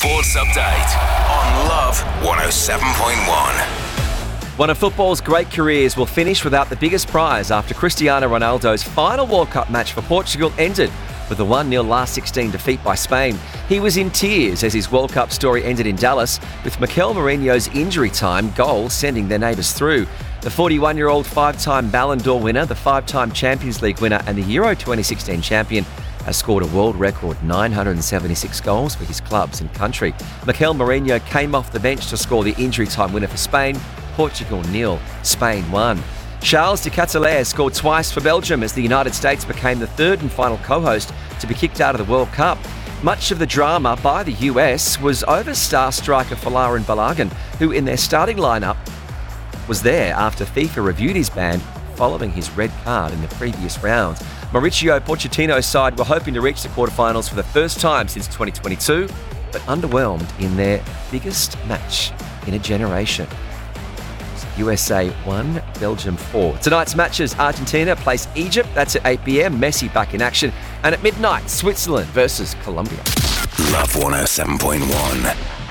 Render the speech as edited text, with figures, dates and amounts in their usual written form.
Sports Update on Love 107.1. One of football's great careers will finish without the biggest prize after Cristiano Ronaldo's final World Cup match for Portugal ended with a 1-0 last 16 defeat by Spain. He was in tears as his World Cup story ended in Dallas, with Mikel Mourinho's injury time goal sending their neighbours through. The 41-year-old five-time Ballon d'Or winner, the five-time Champions League winner and the Euro 2016 champion has scored a world record 976 goals for his clubs and country. Mikel Mourinho came off the bench to score the injury time winner for Spain. Portugal 0, Spain 1. Charles de Ketelaere scored twice for Belgium as the United States became the third and final co-host to be kicked out of the World Cup. Much of the drama by the US was over star striker Folarin Balogun, who in their starting lineup was there after FIFA reviewed his ban following his red card in the previous round. Mauricio Pochettino's side were hoping to reach the quarterfinals for the first time since 2022, but underwhelmed in their biggest match in a generation. USA 1, Belgium 4. Tonight's matches: Argentina place Egypt, that's at 8 p.m, Messi back in action, and at midnight, Switzerland versus Colombia. Love 107.1.